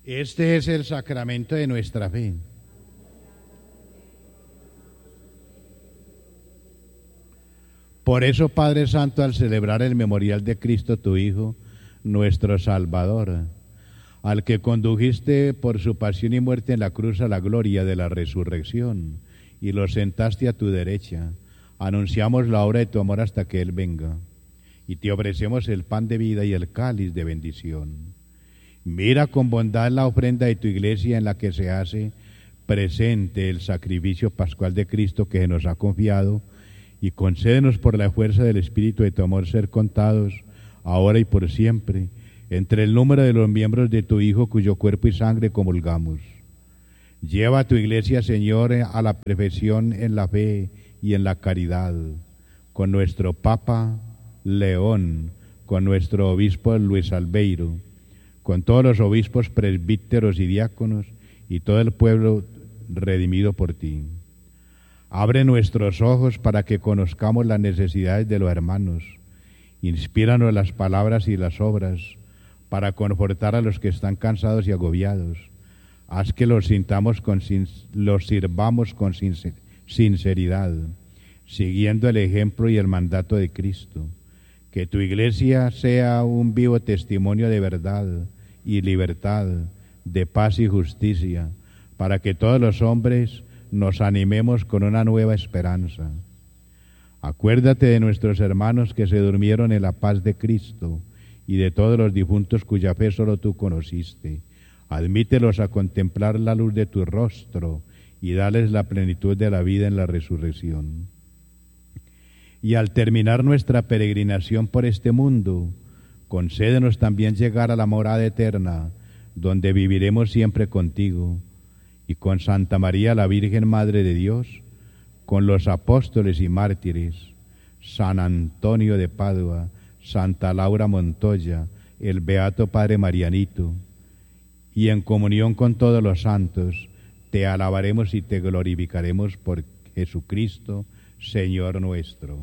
Este es el sacramento de nuestra fe. Por eso, Padre Santo, al celebrar el memorial de Cristo, tu Hijo, nuestro Salvador, al que condujiste por su pasión y muerte en la cruz a la gloria de la resurrección, y lo sentaste a tu derecha, anunciamos la obra de tu amor hasta que Él venga, y te ofrecemos el pan de vida y el cáliz de bendición. Mira con bondad la ofrenda de tu iglesia en la que se hace presente el sacrificio pascual de Cristo que nos ha confiado, y concédenos por la fuerza del Espíritu de tu amor ser contados, ahora y por siempre, entre el número de los miembros de tu Hijo, cuyo cuerpo y sangre comulgamos. Lleva a tu iglesia, Señor, a la perfección en la fe y en la caridad, con nuestro Papa León, con nuestro obispo Luis Albeiro, con todos los obispos, presbíteros y diáconos, y todo el pueblo redimido por ti. Abre nuestros ojos para que conozcamos las necesidades de los hermanos. Inspíranos las palabras y las obras para confortar a los que están cansados y agobiados. Haz que los sirvamos con sinceridad, siguiendo el ejemplo y el mandato de Cristo. Que tu iglesia sea un vivo testimonio de verdad y libertad, de paz y justicia, para que todos los hombres nos animemos con una nueva esperanza. Acuérdate de nuestros hermanos que se durmieron en la paz de Cristo y de todos los difuntos cuya fe solo tú conociste. Admítelos a contemplar la luz de tu rostro y dales la plenitud de la vida en la resurrección. Y al terminar nuestra peregrinación por este mundo, concédenos también llegar a la morada eterna, donde viviremos siempre contigo, y con Santa María, la Virgen Madre de Dios, con los apóstoles y mártires, San Antonio de Padua, Santa Laura Montoya, el Beato Padre Marianito, y en comunión con todos los santos, te alabaremos y te glorificaremos por Jesucristo, Señor nuestro.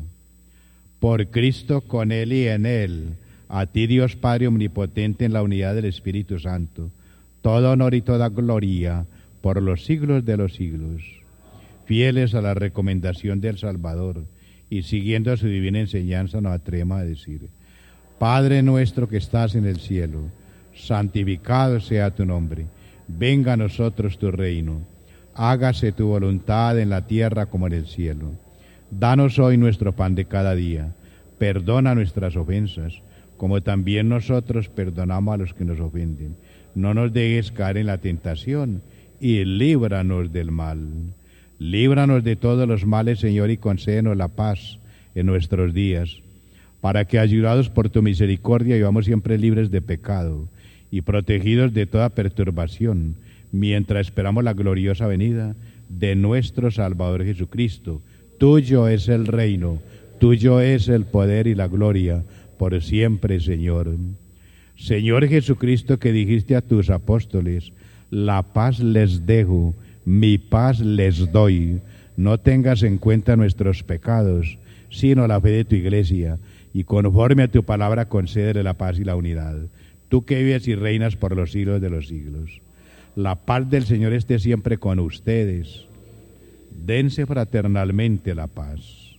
Por Cristo, con Él y en Él, a ti Dios Padre Omnipotente, en la unidad del Espíritu Santo, todo honor y toda gloria, por los siglos de los siglos. Fieles a la recomendación del Salvador y siguiendo a su divina enseñanza, nos atrevemos a decir: Padre nuestro que estás en el cielo, santificado sea tu nombre. Venga a nosotros tu reino. Hágase tu voluntad en la tierra como en el cielo. Danos hoy nuestro pan de cada día. Perdona nuestras ofensas, como también nosotros perdonamos a los que nos ofenden. No nos dejes caer en la tentación, y líbranos del mal. Líbranos de todos los males, Señor, y concédenos la paz en nuestros días, para que, ayudados por tu misericordia, vivamos siempre libres de pecado y protegidos de toda perturbación, mientras esperamos la gloriosa venida de nuestro Salvador Jesucristo. Tuyo es el reino, tuyo es el poder y la gloria, por siempre, Señor. Señor Jesucristo, que dijiste a tus apóstoles: la paz les dejo, mi paz les doy. No tengas en cuenta nuestros pecados, sino la fe de tu iglesia, y conforme a tu palabra concédele la paz y la unidad. Tú que vives y reinas por los siglos de los siglos. La paz del Señor esté siempre con ustedes. Dense fraternalmente la paz.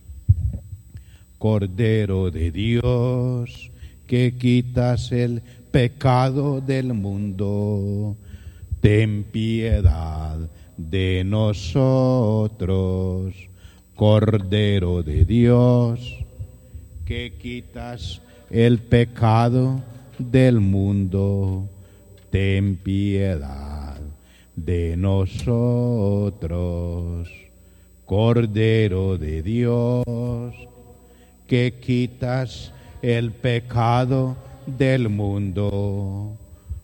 Cordero de Dios, que quitas el pecado del mundo, ten piedad de nosotros. Cordero de Dios, que quitas el pecado del mundo, ten piedad de nosotros. Cordero de Dios, que quitas el pecado del mundo,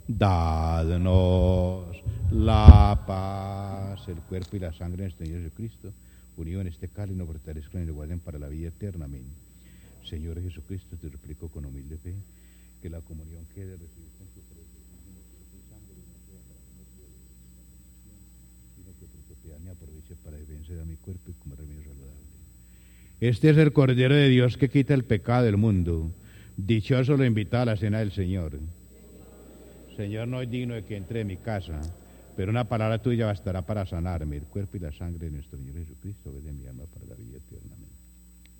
dadnos la paz. El cuerpo y la sangre de nuestro Señor Jesucristo, unido en este cáliz, nos fortalezcan y nos guarden para la vida eterna. Amén. Señor Jesucristo, te suplico con humilde fe que la comunión que he de recibir con tu presencia y sangre no sea para mí sino que por tu piedad me aproveche para defensa de mi cuerpo y como remedio saludable. Este es el Cordero de Dios que quita el pecado del mundo. Dichoso lo invita a la cena del Señor. Señor no es digno de que entre en mi casa, pero una palabra tuya bastará para sanarme, el cuerpo y la sangre de nuestro Señor Jesucristo, que es de mi alma para la vida eternamente.